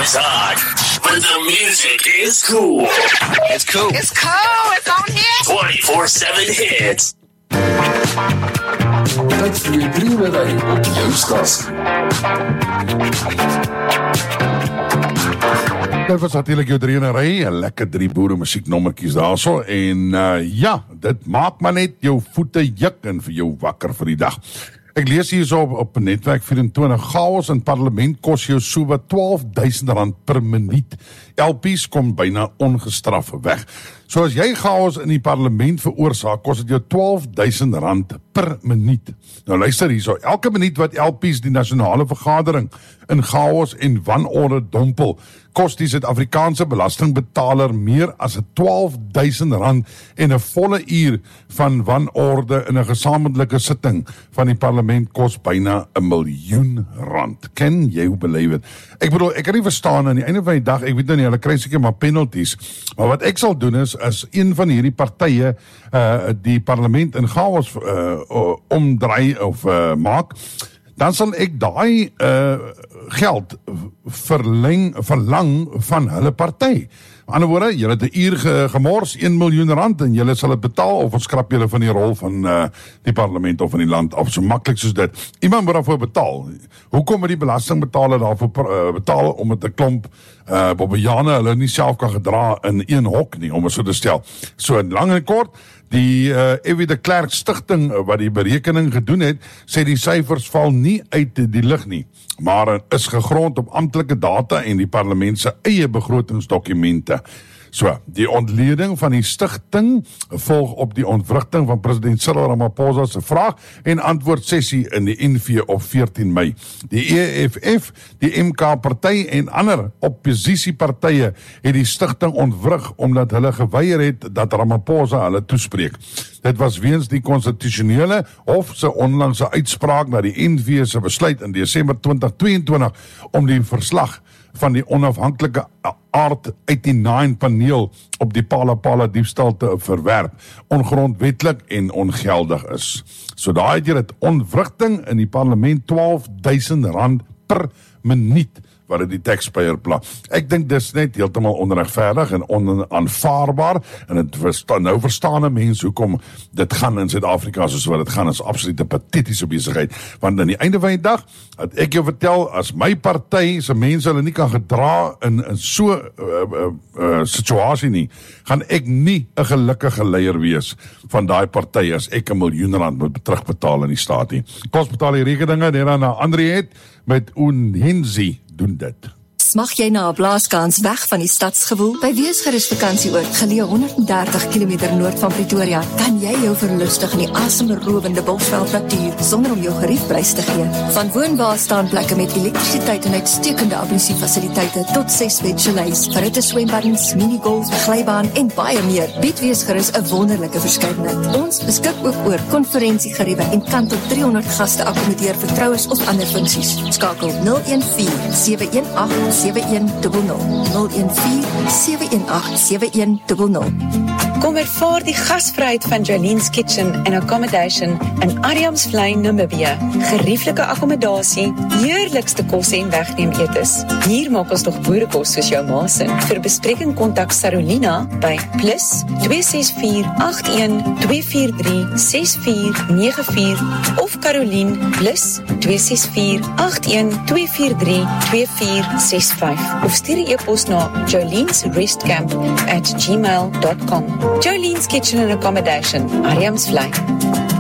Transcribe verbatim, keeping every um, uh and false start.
is hot, but the music is cool. It's cool. It's cool. It's on here. twenty-four seven hits. Dit vir die drie middag op jou stasie. Dit was natuurlijk jou drie in een rij, een lekker drie boere muzieknommerkies daar so, en uh, ja, dit maak maar net jou voete juk en vir jou wakker vir die dag. Ek lees hier so op, op Netwerk vyf-en-twintig, chaos in parlement kos jou so wat twaalf duisend rand per minuut. L P's kom byna ongestraf weg. So as jy chaos in die parlement veroorsaak, kos het jou twaalf duisend rand per minuut. Nou luister hier so, elke minuut wat L P's die nasionale vergadering in chaos en wanorde dompel, kos die Suid-Afrikaanse belastingbetaler meer as twaalf duisend rand en 'n volle uur van wanorde in 'n gesamentlike sitting van die parlement kos byna 'n miljoen rand. Ken jy hoe beleef dit? Ek bedoel, ek kan nie verstaan aan die einde van die dag, ek weet nou nie, hulle kry seker maar penalties, maar wat ek sal doen is, as een van hierdie partye uh, die parlement in chaos uh, omdraai of uh, maak, dan sal ek daai uh, geld verleng, verlang van hulle party. Aan die ander woorde, julle het 'n uur ge, gemors, een miljoen rand, en julle sal het betaal, of ons skrap julle van die rol van uh, die parlement of van die land af, so maklik soos dit. Iemand moet daarvoor betaal. Hoekom moet die belastingbetaler daarvoor uh, betaal, om het 'n klomp uh, bobbejane hulle nie self kan gedra in een hok nie, om het so te stel. So, lang en kort, die uh, F W de Klerk Stichting uh, wat die berekening gedoen het, sê die syfers val nie uit die lig nie, maar uh, is gegrond op amptelike data en die parlement se eie begrotingsdokumente. So, die ontleding van die stigting volg op die ontwrigting van president Cyril Ramaphosa se vraag en antwoord sessie in die N V op veertien Mei. Die E F F, die M K party en ander oppositiepartye het die stigting ontwrig omdat hulle geweier het dat Ramaphosa hulle toespreek. Dit was weens die konstitusionele hof se onlangse uitspraak na die N V se besluit in Desember twintig tweeëntwintig om die verslag van die onafhanklike Art negen paneel op die Pala Pala diefstal te verwerp, ongrondwetlik en ongeldig is. So daar het jy dit, ontwrigting in die parlement, twaalf duisend rand per minuut, wat het die taxpayer pla. Ek dink dis net heeltemal onregverdig en onaanvaarbaar, en het verstaan, nou verstaan 'n mens hoekom dit gaan in Suid-Afrika soos wat dit gaan, is absoluut 'n patetiese besigheid, want aan die einde van die dag, het ek jou vertel, as my party se mense hulle nie kan gedra in, in so uh, uh, uh, situasie nie, gaan ek nie 'n gelukkige leier wees van daai party as ek 'n miljoen rand moet terugbetaal in die staat nie. Kos betaal die rekeninge, net dan Andrie het met Unhenzi doen dit. Smag jy na 'n blaaskans weg van die stadsgewoel? By Weesgerus Vakansieoord, geleë honderd en dertig kilometer noord van Pretoria, kan jy jou verlustig in die asemrowende Bosveld natuur sonder om jou geriefprys te gee. Van woonbare staanplekke met elektrisiteit en uitstekende ablusiefasiliteite tot ses bed chalets, verhitte swembaddens, minigolf, glybaan en baie meer, bied Weesgerus 'n wonderlike verskeidenheid. Ons beskik ook oor konferensiegeriewe en kan tot driehonderd gaste akkommodeer vir troues of ander funksies. Skakel nul een vier sewe een agt sewe een nul nul nul een vier sewe een agt sewe een nul nul. Kom ervaar die gasvryheid van Jolene's Kitchen and Accommodation in Adamsvlei, Namibië. Gerieflike akkommodasie, heerlikste kos en wegneem etes. Hier maak ons nog boerekos soos jou ma se. Vir bespreking kontak Sarolina by plus twee ses vier agt een twee vier drie ses vier nege vier of Caroline plus twee ses vier agt een twee vier drie twee vier ses vyf of stuur 'n e-pos na jolenes rest camp at gmail dot com. Jolene's Kitchen and Accommodation, Adamsvlei.